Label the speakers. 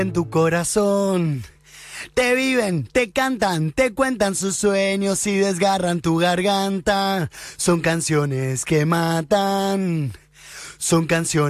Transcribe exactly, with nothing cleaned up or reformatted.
Speaker 1: en tu corazón. Te viven, te cantan, te cuentan sus sueños y desgarran tu garganta. Son canciones que matan, son canciones